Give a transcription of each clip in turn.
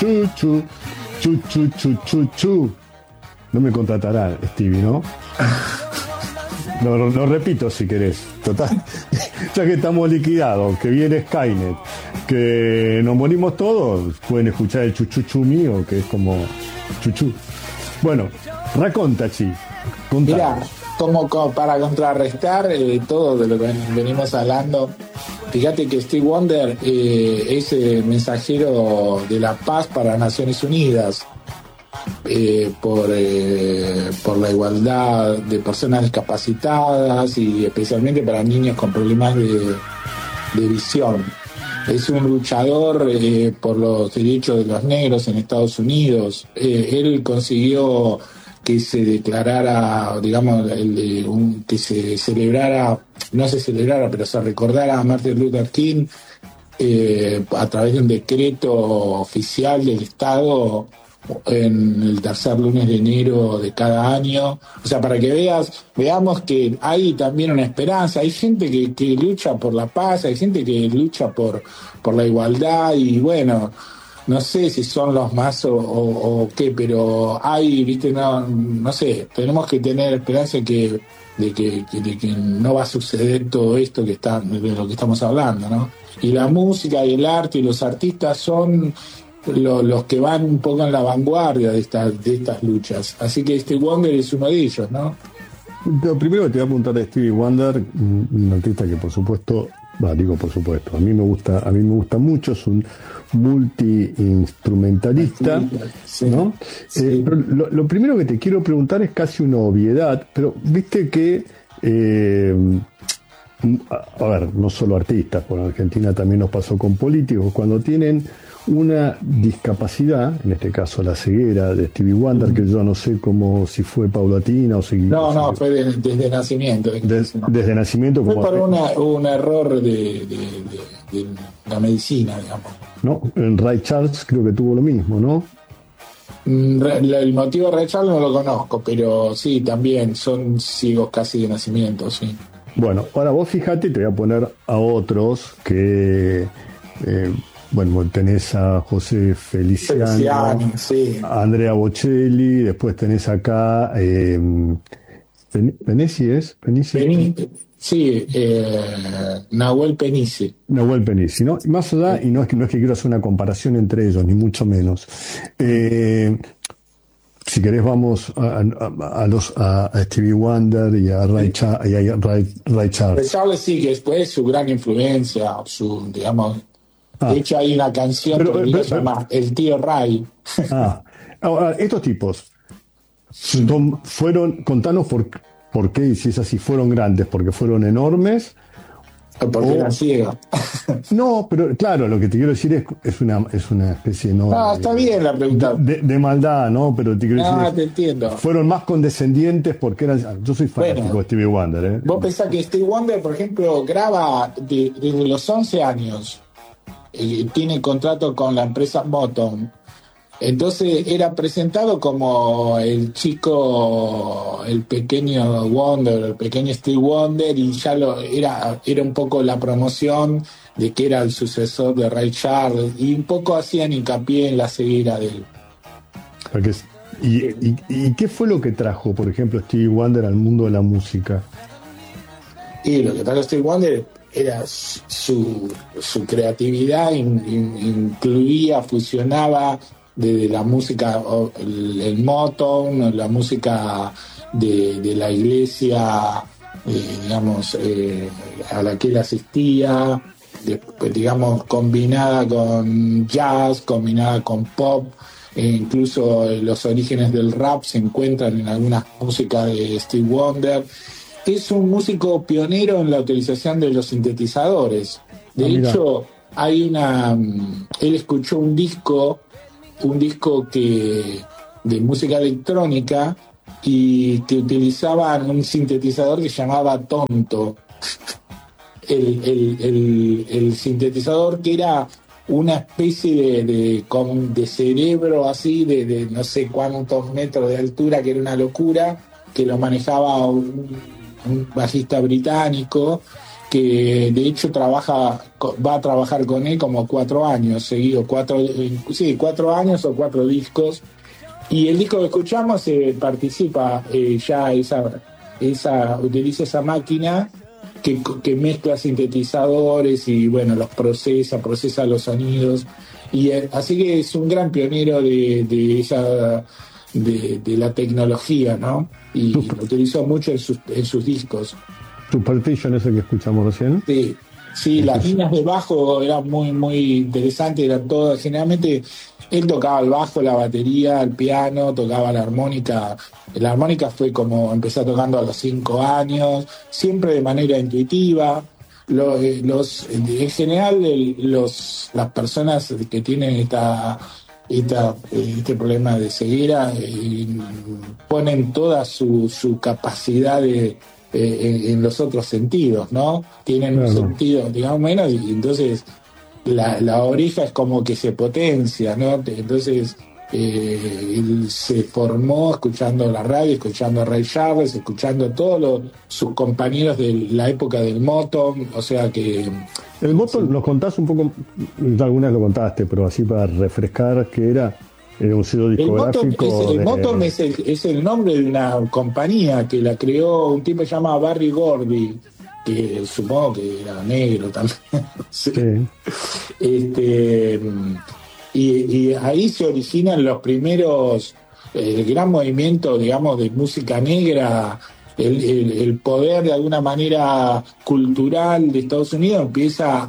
chu, chu, chu, chu, chu, chu, chu. No me contratará Stevie, ¿no? Lo repito si querés. Total, ya que estamos liquidados, que viene Skynet, que nos morimos todos, pueden escuchar el chuchuchu mío, que es como chuchu. Bueno, racontaci. Mira, como para contrarrestar todo de lo que venimos hablando, fíjate que Stevie Wonder es mensajero de la paz para Naciones Unidas. Por la igualdad de personas discapacitadas y especialmente para niños con problemas de visión. Es un luchador por los derechos de los negros en Estados Unidos. Él consiguió que se declarara, digamos, que se celebrara, no se celebrara, pero se recordara a Martin Luther King a través de un decreto oficial del Estado en el tercer lunes de enero de cada año. O sea, para que veamos que hay también una esperanza. Hay gente que lucha por la paz, hay gente que lucha por la igualdad, y bueno, no sé si son los más o qué, pero hay, viste, no sé, tenemos que tener esperanza de que no va a suceder todo esto de lo que estamos hablando, ¿no? Y la música y el arte y los artistas son los que van un poco en la vanguardia de estas luchas. Así que Stevie Wonder es uno de ellos, ¿no? Lo primero que te voy a preguntar de Stevie Wonder, un artista que por supuesto, a mí me gusta mucho, es un multi-instrumentalista, sí, ¿no? Sí. Pero lo primero que te quiero preguntar es casi una obviedad, pero viste que a ver, no solo artistas, por Argentina también nos pasó con políticos, cuando tienen una discapacidad, en este caso la ceguera de Stevie Wonder, que yo no sé si fue paulatina o si... No, fue desde nacimiento. Desde nacimiento. Fue como por un error de la medicina, digamos. ¿No? En Ray Charles creo que tuvo lo mismo, ¿no? El motivo de Ray Charles no lo conozco, pero sí, también son ciegos casi de nacimiento, sí. Bueno, ahora vos fíjate, te voy a poner a otros que... bueno, tenés a José Feliciano, sí. a Andrea Bocelli, después tenés acá Nahuel Penice. Nahuel Penice, ¿no? Y más allá, y no es que quiero hacer una comparación entre ellos, ni mucho menos. Si querés vamos a Stevie Wonder y a Ray Charles. Ray Charles sí, que después su gran influencia, digamos... De hecho, hay una canción que se llama El Tío Ray. Ahora, estos tipos contanos por qué, y si es así, fueron grandes, porque fueron enormes. Porque eran ciegos. No, pero claro, lo que te quiero decir es una especie está bien la pregunta. De maldad, ¿no? Pero te quiero decir. Te entiendo. Fueron más condescendientes porque eran. Yo soy fanático de Stevie Wonder, ¿eh? Vos pensás que Stevie Wonder, por ejemplo, graba desde los 11 años. Tiene contrato con la empresa Motown. Entonces era presentado como el pequeño Wonder, el pequeño Stevie Wonder, y ya era un poco la promoción de que era el sucesor de Ray Charles, y un poco hacían hincapié en la ceguera de él. ¿Y qué fue lo que trajo, por ejemplo, Stevie Wonder al mundo de la música? Y lo que trajo Stevie Wonder era su creatividad, fusionaba desde la música, el Motown, la música de la iglesia, digamos, a la que él asistía, después, digamos, combinada con jazz, combinada con pop, incluso los orígenes del rap se encuentran en algunas músicas de Stevie Wonder. Es un músico pionero en la utilización de los sintetizadores. De hecho, él escuchó un disco de música electrónica y que utilizaban un sintetizador que se llamaba Tonto. El sintetizador, que era una especie de cerebro así de no sé cuántos metros de altura, que era una locura, que lo manejaba un bajista británico, que de hecho va a trabajar con él como 4 años seguidos, 4 años o 4 discos. Y el disco que escuchamos participa ya utiliza esa máquina que mezcla sintetizadores y bueno, los procesa los sonidos. Y así que es un gran pionero de la tecnología, ¿no? Y lo utilizó mucho en sus discos. Superstition, ese que escuchamos recién. Sí, las líneas de bajo eran muy, muy interesantes, eran todas, generalmente él tocaba el bajo, la batería, el piano, tocaba la armónica. La armónica fue como empezó tocando a los 5 años, siempre de manera intuitiva. En general, las personas que tienen este problema de ceguera ponen toda su capacidad en los otros sentidos, ¿no? Tienen un sentido, digamos, menos, y entonces la oreja es como que se potencia, ¿no? Entonces él se formó escuchando la radio, escuchando a Ray Charles, escuchando a todos sus compañeros de la época del Motown, o sea que... El Motown, ¿nos contás un poco? Algunas lo contaste, pero así para refrescar, ¿qué era? Era un sello discográfico. El Motown es el nombre de una compañía que la creó un tipo que se llama Barry Gordy, que supongo que era negro también. Sí. Y ahí se originan los primeros, el gran movimiento, digamos, de música negra. El poder de alguna manera cultural de Estados Unidos empieza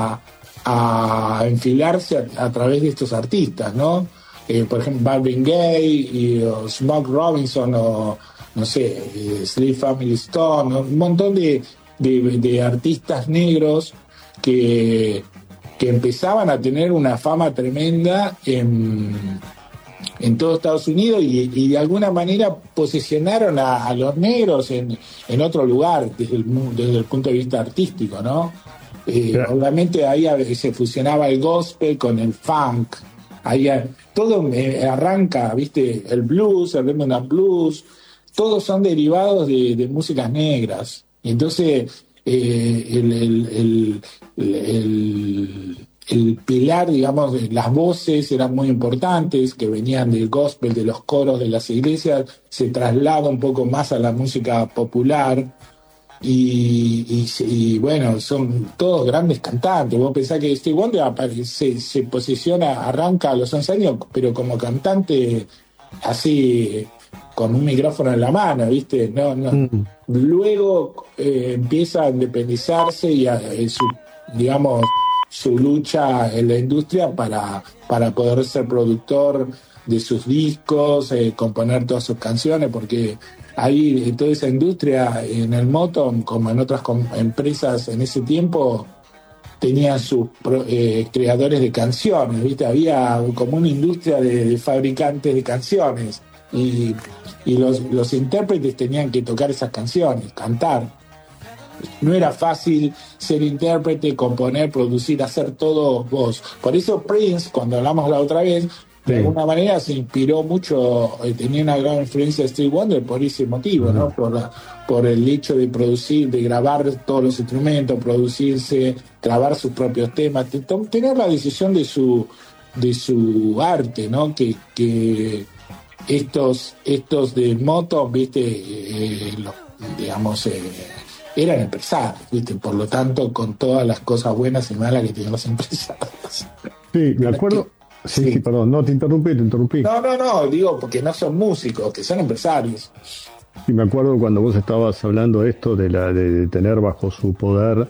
a enfilarse a través de estos artistas, ¿no? Por ejemplo, Marvin Gaye o Smokey Robinson o no sé, Sleep Family Stone, ¿no? Un montón de artistas negros que empezaban a tener una fama tremenda en todo Estados Unidos y de alguna manera posicionaron a los negros en otro lugar desde el punto de vista artístico, ¿no? Obviamente ahí se fusionaba el gospel con el funk, ahí todo arranca, ¿viste? El blues, el rhythm and blues, todos son derivados de músicas negras. Y entonces el pilar, digamos, las voces eran muy importantes, que venían del gospel, de los coros de las iglesias, se traslada un poco más a la música popular y bueno, son todos grandes cantantes. Vos pensás que Stevie Wonder se posiciona, arranca a los 11 años, pero como cantante así, con un micrófono en la mano, ¿viste? No. Luego empieza a independizarse y su lucha en la industria para poder ser productor de sus discos, componer todas sus canciones, porque ahí en toda esa industria, en el Motown, como en otras empresas en ese tiempo, tenían sus creadores de canciones, ¿viste? Había como una industria de fabricantes de canciones y los intérpretes tenían que tocar esas canciones, cantar. No era fácil ser intérprete, componer, producir, hacer todo vos. Por eso Prince, cuando hablamos la otra vez, de alguna manera se inspiró mucho, tenía una gran influencia de Stevie Wonder por ese motivo, ¿no? Por el hecho de producir, de grabar todos los instrumentos, producirse, grabar sus propios temas, tener la decisión de su arte, ¿no? Que estos del Motown, ¿viste? Digamos, eran empresarios, ¿viste? Por lo tanto, con todas las cosas buenas y malas que tienen los empresarios. Sí, me acuerdo. Sí, perdón, no, te interrumpí. No, digo, porque no son músicos, que son empresarios. Y me acuerdo cuando vos estabas hablando esto de tener bajo su poder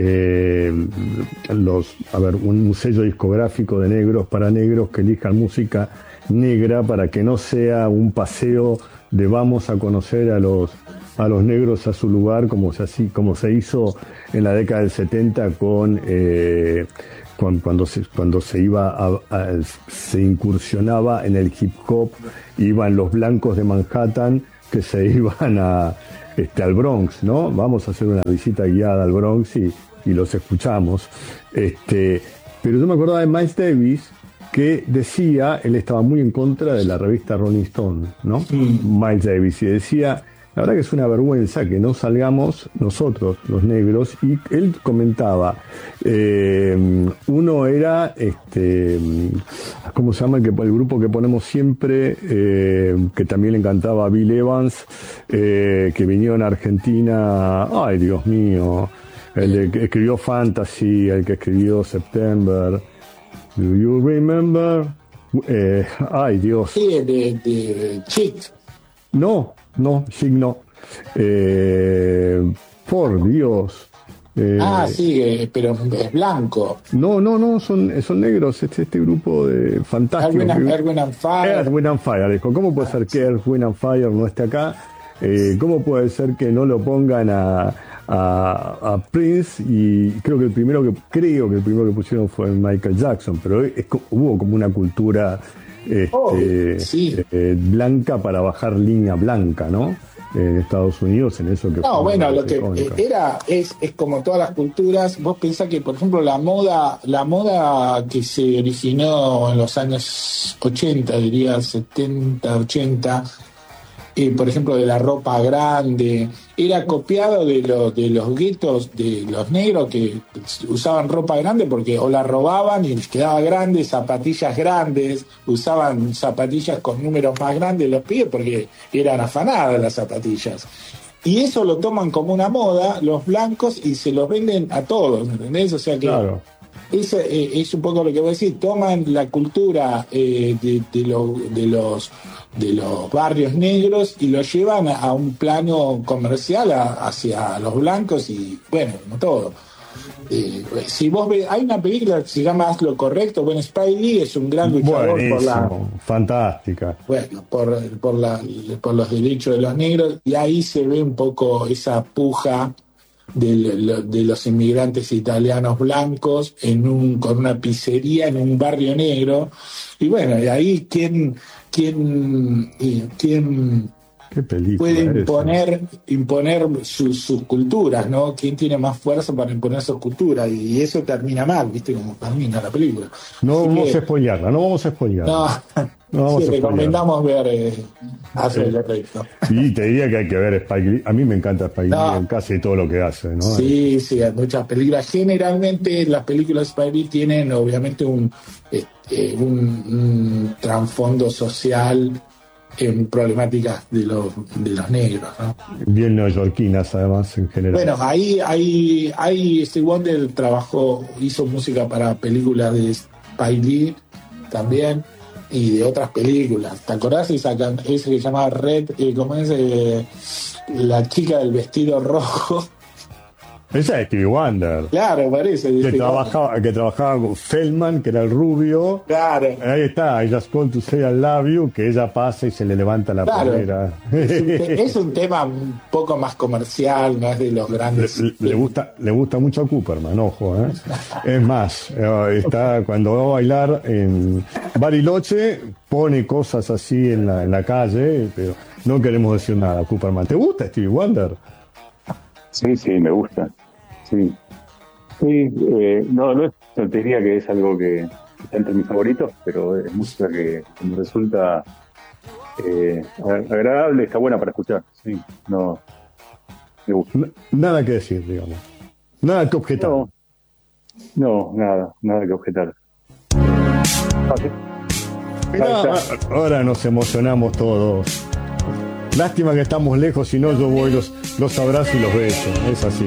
un sello discográfico de negros para negros que elijan música negra para que no sea un paseo de vamos a conocer a los negros a su lugar como se hizo en la década del 70 cuando se incursionaba en el hip hop, iban los blancos de Manhattan que se iban al Bronx, ¿no? Vamos a hacer una visita guiada al Bronx y los escuchamos. Pero yo me acordaba de Miles Davis, que decía, él estaba muy en contra de la revista Rolling Stone, ¿no? Miles Davis, y decía la verdad que es una vergüenza que no salgamos nosotros, los negros, y él comentaba, uno era, ¿cómo se llama? El grupo que ponemos siempre, que también le encantaba a Bill Evans, que vinieron a Argentina, ay Dios mío, el que escribió Fantasy, el que escribió September, Do You Remember? Ay Dios. Sí, de Chick. No, Chic no. Por Dios. Sí, pero es blanco. No, son negros, este grupo de fantástico. Erwin and Fire. Earth, Wind & Fire, dijo. ¿Cómo puede ser que Earth, Wind & Fire no esté acá? ¿Cómo puede ser que no lo pongan a Prince? Y creo que el primero que pusieron fue Michael Jackson, pero hubo como una cultura blanca para bajar línea blanca, ¿no? En Estados Unidos, en eso que no, bueno, lo que era es como todas las culturas. Vos pensás que, por ejemplo, la moda que se originó en los años 80, diría 70, 80, por ejemplo, de la ropa grande, era copiado de los guetos de los negros que usaban ropa grande porque o la robaban y les quedaba grande, zapatillas grandes, usaban zapatillas con números más grandes los pies porque eran afanadas las zapatillas. Y eso lo toman como una moda los blancos y se los venden a todos, ¿entendés? O sea que... Claro. Es un poco lo que voy a decir, toman la cultura de los barrios negros y lo llevan a un plano comercial hacia los blancos y bueno, como todo. Si vos ves, hay una película que se llama Haz lo correcto, bueno, Spike Lee es un gran luchador fantástica. Bueno, por los derechos de los negros, y ahí se ve un poco esa puja de los inmigrantes italianos blancos con una pizzería en un barrio negro, y bueno, y ahí quién puede imponer sus culturas, ¿no? ¿Quién tiene más fuerza para imponer sus culturas? Y eso termina mal, ¿viste? Como termina la película. No vamos a spoilearla. No, recomendamos ver Haz lo correcto. Y te diría que hay que ver Spike Lee. A mí me encanta Spike Lee en casi todo lo que hace, ¿no? Sí, hay muchas películas. Generalmente las películas de Spike Lee tienen obviamente un trasfondo social en problemáticas de los negros, ¿no? Bien neoyorquinas, además, en general. Bueno, ahí Stevie Wonder hizo música para películas de Spike Lee también y de otras películas. ¿Te acordás ese que se llamaba Red? ¿Cómo es? La chica del vestido rojo. Esa es Stevie Wonder. Claro, parece. Que trabajaba con Feldman, que era el rubio. Claro. Ahí está, I Just Call to Say I Love You, que ella pasa y se le levanta la polera. Es un tema un poco más comercial, no es de los grandes. Le gusta mucho a Cooperman, ojo, ¿eh? Es más, cuando va a bailar en Bariloche, pone cosas así en la calle, pero no queremos decir nada, Cooperman. ¿Te gusta Stevie Wonder? Sí, me gusta. Sí, no te diría que es algo que está entre mis favoritos, pero es música que me resulta agradable, está buena para escuchar. Sí, no, me gusta. Nada que decir, digamos. Nada que objetar. No, nada que objetar. Mirá, ahora nos emocionamos todos. Lástima que estamos lejos, si no yo voy, los abrazo y los beso. Es así.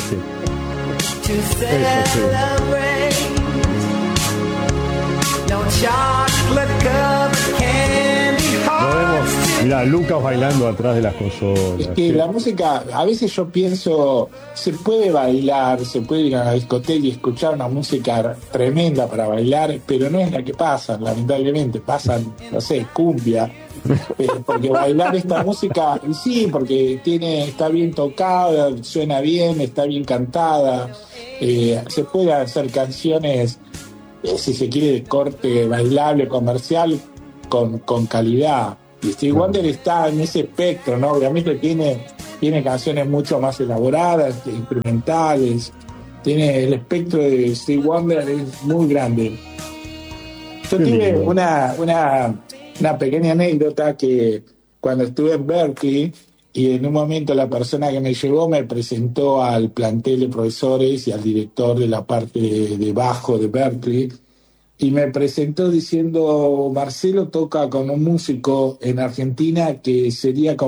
Lo vemos, mirá, Lucas bailando atrás de las consolas. Es que la música, a veces yo pienso, se puede bailar, se puede ir a la discoteca y escuchar una música tremenda para bailar, pero no es la que pasan, lamentablemente. Pasan, no sé, cumbia. Porque bailar esta música, sí, porque está bien tocada, suena bien, está bien cantada, se puede hacer canciones, si se quiere, de corte bailable, comercial, con calidad. Y Stevie Wonder está en ese espectro, ¿no? Obviamente tiene canciones mucho más elaboradas, instrumentales, tiene el espectro de Stevie Wonder, es muy grande. Yo tuve una pequeña anécdota que cuando estuve en Berkeley y en un momento la persona que me llevó me presentó al plantel de profesores y al director de la parte de bajo de Berkeley, y me presentó diciendo: Marcelo toca con un músico en Argentina que sería